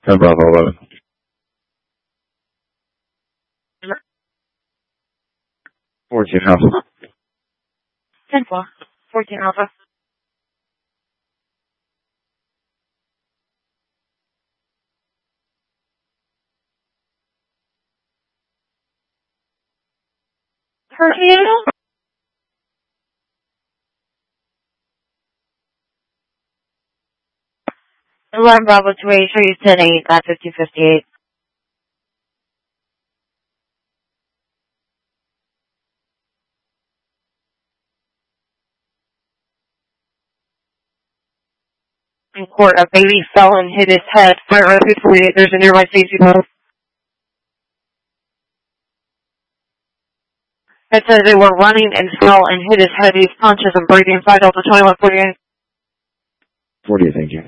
10 Bravo 11. 14 Alpha. 10 4. 14 Alpha. Tornado? 11 Bravo 2 8, show you 10 8 at 5058. In court, a baby fell and hit his head. Fire rescue 48, there's a nearby safety valve. It says they were running and fell and hit his head. He's conscious and breathing. 5 Delta 2148. 40, thank you.